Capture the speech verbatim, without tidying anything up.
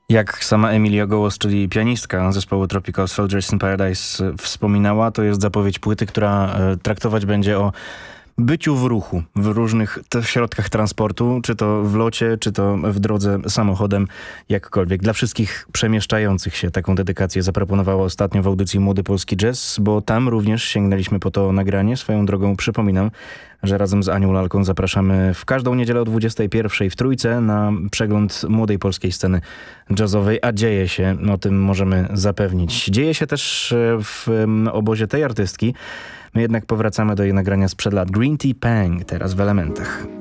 Jak sama Emilia Gołos, czyli pianistka zespołu Tropical Soldiers in Paradise wspominała, to jest zapowiedź płyty, która traktować będzie o byciu w ruchu, w różnych t- środkach transportu, czy to w locie, czy to w drodze samochodem, jakkolwiek. Dla wszystkich przemieszczających się taką dedykację zaproponowała ostatnio w audycji Młody Polski Jazz, bo tam również sięgnęliśmy po to nagranie. Swoją drogą przypominam, że razem z Anią Lalką zapraszamy w każdą niedzielę o dwudziestej pierwszej w Trójce na przegląd młodej polskiej sceny jazzowej, a dzieje się, o tym możemy zapewnić. Dzieje się też w obozie tej artystki. My jednak powracamy do jej nagrania sprzed lat. Green Tea Pang, teraz w Elementach.